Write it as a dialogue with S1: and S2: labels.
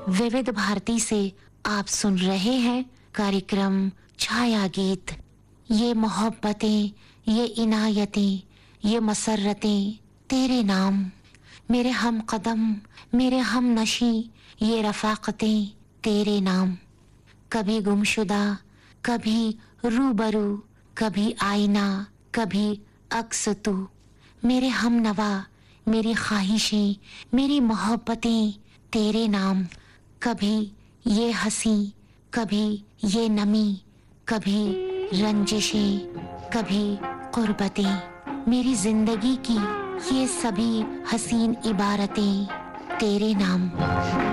S1: विविध भारती से आप सुन रहे हैं कार्यक्रम छाया गीत। ये मोहब्बतें, ये इनायतें, ये मसर्रतें तेरे नाम। मेरे हम कदम, मेरे हम नशी, ये रफ़ाक़तें तेरे नाम। कभी गुमशुदा, कभी रूबरू, कभी आईना, कभी अक्स तू। मेरे हम नवा, मेरी ख्वाहिशें, मेरी मोहब्बतें तेरे नाम। कभी ये हंसी, कभी ये नमी, कभी रंजिशें, कभी कुर्बतें। मेरी जिंदगी की ये सभी हसीन इबारतें तेरे नाम।